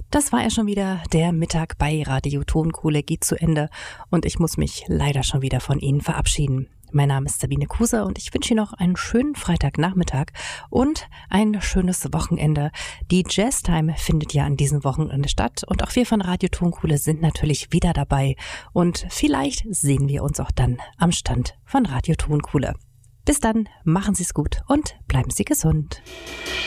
Das war ja schon wieder der Mittag bei Radio Tonkohle geht zu Ende und ich muss mich leider schon wieder von Ihnen verabschieden. Mein Name ist Sabine Kuser und ich wünsche Ihnen noch einen schönen Freitagnachmittag und ein schönes Wochenende. Die Jazztime findet ja an diesem Wochenende statt und auch wir von Radio Tonkohle sind natürlich wieder dabei und vielleicht sehen wir uns auch dann am Stand von Radio Tonkohle. Bis dann, machen Sie es gut und bleiben Sie gesund.